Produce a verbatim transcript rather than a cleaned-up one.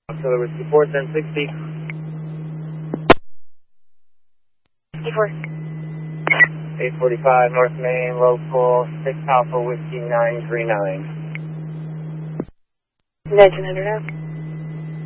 So there was four ten sixty. fifty-four. eight forty-five North Main, local six Alpha Whiskey nine three nine. nineteen hundred out.